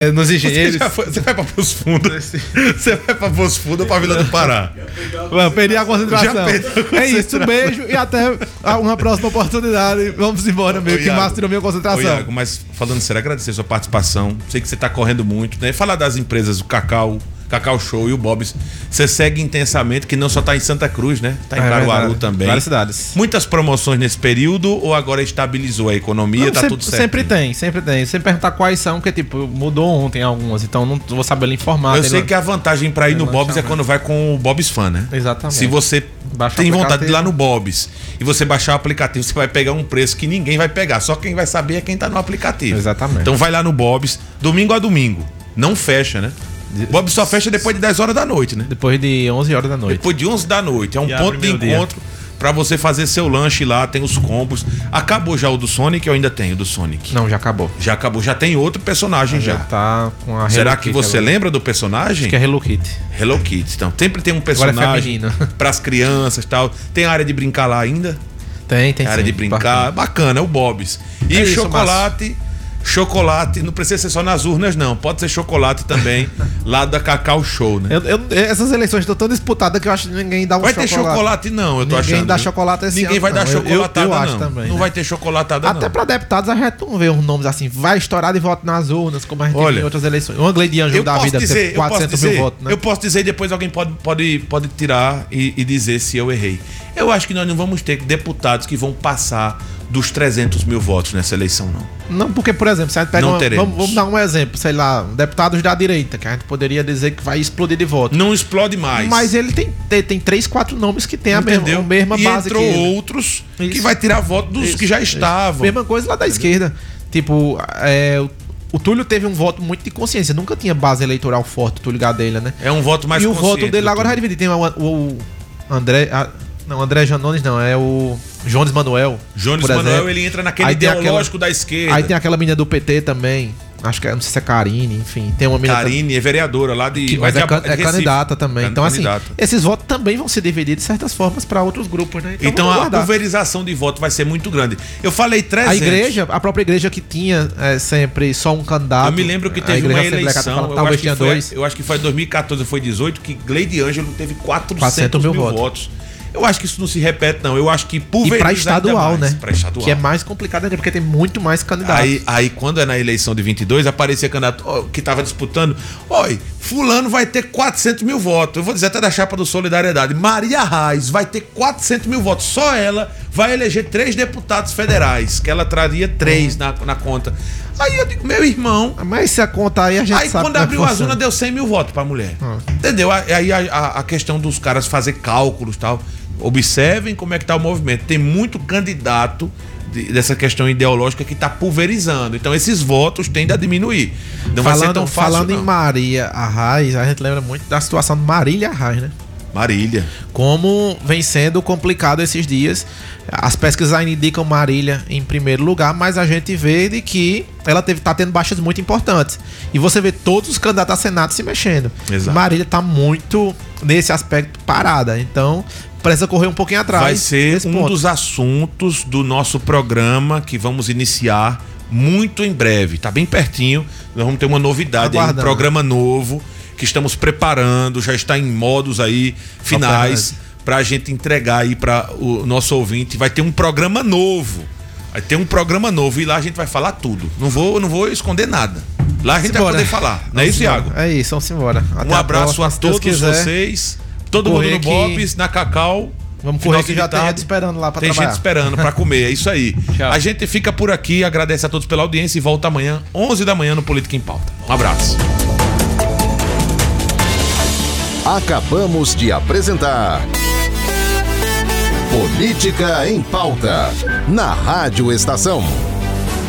nos engenheiros. Você vai pra Poço Fundo. Você vai pra Poço Fundo ou pra Vila do Pará? Perdi a concentração. Já perdeu a É concentração. isso, um beijo e até uma próxima oportunidade. Vamos embora, meu, que Márcio tirou minha Ô, concentração. Iago, mas falando sério, agradecer a sua participação. Sei que você tá correndo muito, né? Falar das empresas, o Cacau Show e o Bob's. Você segue intensamente, que não só tá em Santa Cruz, né? Tá em Caruaru também. Várias cidades. Muitas promoções nesse período ou agora estabilizou a economia, Não, tá tudo certo? Sempre tem. Se você perguntar quais são, porque tipo, mudou ontem algumas, então não vou saber lhe informar. Eu sei que a vantagem pra ir no Bob's é quando vai com o Bob's Fan, né? Exatamente. Se você Baixa tem o vontade de ir lá no aplicativo. Bob's e você baixar o aplicativo, você vai pegar um preço que ninguém vai pegar. Só quem vai saber é quem tá no aplicativo. Exatamente. Então vai lá no Bob's, domingo a domingo. Não fecha, né? Bob's só fecha depois de 10 horas da noite, né? Depois de 11 horas da noite. Depois de 11 da noite. É um E ponto abre de meio-dia. encontro pra você fazer seu lanche lá, tem os combos. Acabou já o do Sonic, eu ainda tenho o do Sonic. Não, já acabou. Já acabou, já tem outro personagem já. Tá com a Será Hello que Kitty você agora. lembra do personagem? Acho que é Hello Kitty. Hello Kitty. Então, sempre tem um Agora é personagem feminino. pras crianças e tal. Tem a área de brincar lá ainda? Tem Área sim. de brincar. Bacana, é o Bob's. E É isso, chocolate, não precisa ser só nas urnas, não. Pode ser chocolate também, lá da Cacau Show, né? Essas eleições estão tão disputadas que eu acho que ninguém dá um Vai chocolate. ter chocolate, não, eu tô achando. Ninguém dá viu? chocolate esse Ninguém ano, vai dar não. chocolatada, eu acho não. também, Não né? vai ter chocolatada, Até não. pra deputados a gente não vê uns nomes assim, vai estourar de voto nas urnas, como a gente Olha, tem em outras eleições. Uma Gleidian Eu da posso vida dizer, ter 400 mil votos, né? eu posso dizer, depois alguém pode tirar e dizer se eu errei. Eu acho que nós não vamos ter deputados que vão passar dos 300 mil votos nessa eleição, não. Não, porque, por exemplo, se a gente pega Não teremos. vamos dar um exemplo, sei lá, deputados da direita, que a gente poderia dizer que vai explodir de voto. Não explode mais. Mas ele tem 3, 4 nomes que tem a Entendeu? mesma E base entrou que ele. outros que Isso. vai tirar voto dos Isso, que já isso. estavam. Mesma coisa lá da esquerda. Tipo, o Túlio teve um voto muito de consciência. Nunca tinha base eleitoral forte, o Túlio Gadelha, né? É um voto mais E o consciente voto dele do agora vai tudo. dividir. Tem o André. Não, André Janones não, é o Jones Manuel. Jones por Manuel, exemplo. ele entra naquele Aí tem ideológico da esquerda. Aí tem aquela menina do PT também. Acho que não sei se é Karine, enfim. Tem uma menina Carine é vereadora lá de... mas é Recife. candidata também. Então, assim, Candidata. esses votos também vão ser divididos de certas formas para outros grupos, né? Então vamos a aguardar. pulverização de voto vai ser muito grande. Eu falei 300. A própria igreja que tinha sempre só um candidato. Eu me lembro que a teve uma Igreja Assembleia eleição, Católica, talvez tinha dois. eu acho que foi em 2014 ou foi 2018, que Gleide Ângelo teve 400 mil votos. Eu acho que isso não se repete, não. Eu acho que E pulveriza pra ainda estadual, mais. né? Pra estadual. Que é mais complicado ainda, porque tem muito mais candidatos. Aí quando é na eleição de 22, aparecia candidato que tava disputando. Oi, fulano vai ter 400 mil votos. Eu vou dizer até da chapa do Solidariedade. Maria Reis vai ter 400 mil votos. Só ela vai eleger 3 deputados federais, que ela traria 3 na conta. Aí eu digo, meu irmão... Mas se a conta aí a gente Aí sabe quando como é que abriu a funciona. zona deu 100 mil votos pra mulher. Entendeu? Aí a questão dos caras fazer cálculos e tal. Observem como é que tá o movimento. Tem muito candidato dessa questão ideológica que tá pulverizando. Então esses votos tendem a diminuir. Não vai ser tão fácil, falando não. em Maria Arraes, a gente lembra muito da situação de Marília Arraes, né? Marília. Como vem sendo complicado esses dias. As pesquisas ainda indicam Marília em primeiro lugar, mas a gente vê de que ela tá tendo baixas muito importantes. E você vê todos os candidatos a Senado se mexendo. Exato. Marília tá muito, nesse aspecto, parada. Então, precisa correr um pouquinho atrás. Vai ser desse um ponto. dos assuntos do nosso programa que vamos iniciar muito em breve. Tá bem pertinho. Nós vamos ter uma novidade aí, um Aguardando. programa novo que estamos preparando, já está em modos aí finais pra gente entregar aí para o nosso ouvinte. Vai ter um programa novo. Vai ter um programa novo e lá a gente vai falar tudo. Não vou esconder nada. Lá a gente vai poder falar. Não é isso, Iago? É isso, vamos embora. Um abraço a todos vocês. Todo mundo no Bob's, na Cacau. Vamos Final correr que de já tem tarde. gente esperando lá pra Tem trabalhar. gente esperando pra comer, é isso aí. Tchau. A gente fica por aqui, agradece a todos pela audiência e volta amanhã, 11 da manhã no Política em Pauta. Um abraço. Acabamos de apresentar Política em Pauta, na Rádio Estação.